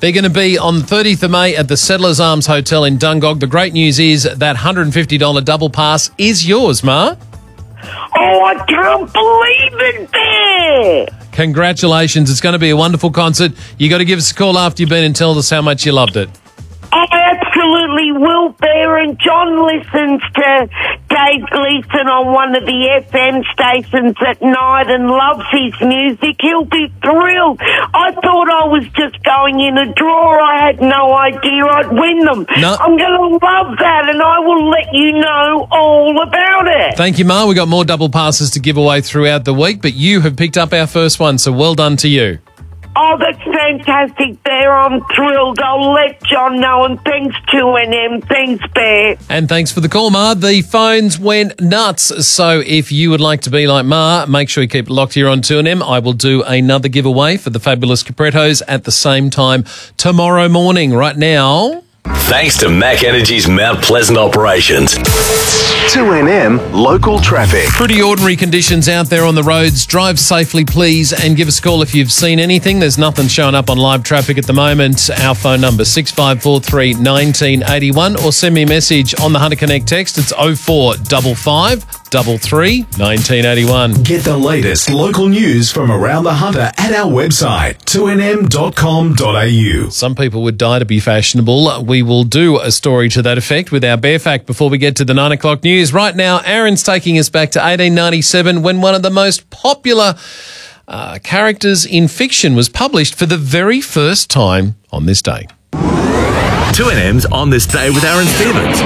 They're going to be on 30th of May at the Settlers Arms Hotel in Dungog. The great news is that $150 double pass is yours, Ma. Oh, I can't believe it, Bear. Congratulations. It's going to be a wonderful concert. You got to give us a call after you've been and tell us how much you loved it. I absolutely will, Bear, and John listens to Dave Gleason on one of the FM stations at night and loves his music. He'll be thrilled. I thought I was just going in a draw. I had no idea I'd win them. No. I'm going to love that, and I will let you know all about it. Thank you, Ma. We've got more double passes to give away throughout the week, but you have picked up our first one, so well done to you. Oh, that's fantastic, Bear. I'm thrilled. I'll let John know, and thanks to NM. Thanks, Bear. And thanks for the call, Ma. The phones went nuts. So if you would like to be like Ma, make sure you keep it locked here on 2NM. I will do another giveaway for the fabulous Caprettos at the same time tomorrow morning. Right now... Thanks to Mac Energy's Mount Pleasant operations. 2NM Local Traffic. Pretty ordinary conditions out there on the roads. Drive safely, please, and give us a call if you've seen anything. There's nothing showing up on live traffic at the moment. Our phone number 6543 1981, or send me a message on the Hunter Connect text. It's 0455 33 1981. Get the latest local news from around the Hunter at our website, 2nm.com.au. Some people would die to be fashionable. We will do a story to that effect with our Bear Fact before we get to the 9 o'clock news. Right now, Aaron's taking us back to 1897 when one of the most popular characters in fiction was published for the very first time on this day. 2NM's On This Day with Aaron Stevens.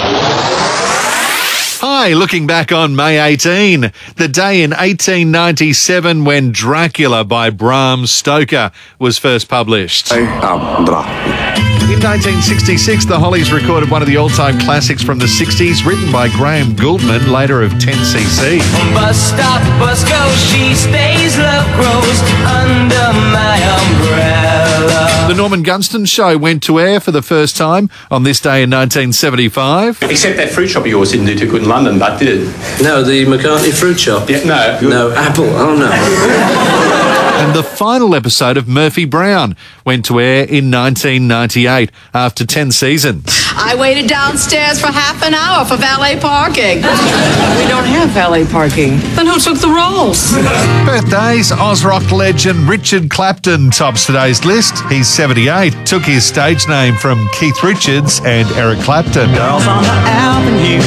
Hi, looking back on May 18, the day in 1897 when Dracula by Bram Stoker was first published. In 1966, the Hollies recorded one of the all-time classics from the 60s, written by Graham Gouldman, later of 10cc. Bus stop, bus goes, she stays, love grows under my umbrella. The Norman Gunston Show went to air for the first time on this day in 1975. Except that fruit shop of yours didn't do too good in London, but did it? No, the McCartney fruit shop. Yeah, no. No, Apple. Oh, no. And the final episode of Murphy Brown went to air in 1998 after 10 seasons. I waited downstairs for half an hour for valet parking. We don't have valet parking. Then who took the rolls? Birthdays, Oz rock legend Richard Clapton tops today's list. He's 78, took his stage name from Keith Richards and Eric Clapton. Girls on the avenue,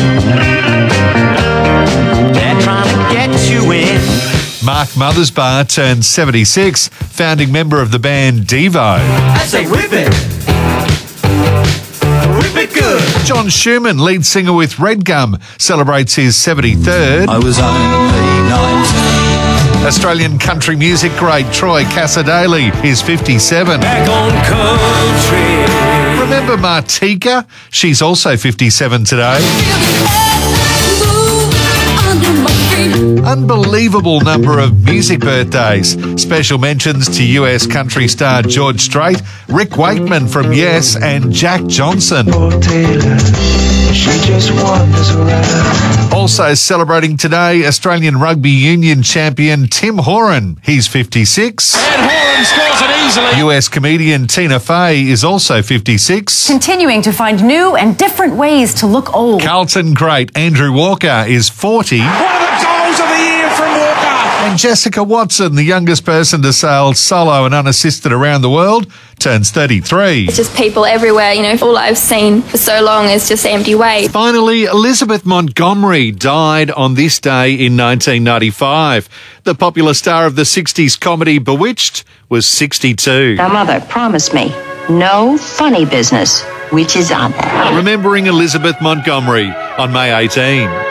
they're trying to get you in. Mark Mothersbaugh turned 76, founding member of the band Devo. I say whip it. Whip it good. John Schumann, lead singer with Red Gum, celebrates his 73rd. I was only 19. Australian country music great Troy Cassar-Daley is 57. Back on country. Remember Martika? She's also 57 today. Unbelievable number of music birthdays. Special mentions to US country star George Strait, Rick Wakeman from Yes, and Jack Johnson. Also celebrating today, Australian Rugby Union champion Tim Horan. He's 56. And Horan scores it easily. US comedian Tina Fey is also 56. Continuing to find new and different ways to look old. Carlton great Andrew Walker is 40. One of the goals of the year from Walker. And Jessica Watson, the youngest person to sail solo and unassisted around the world, turns 33. It's just people everywhere, you know, all I've seen for so long is just empty waste. Finally, Elizabeth Montgomery died on this day in 1995. The popular star of the 60s comedy Bewitched was 62. Now, Mother, promise me, no funny business, which is on. Remembering Elizabeth Montgomery on May 18.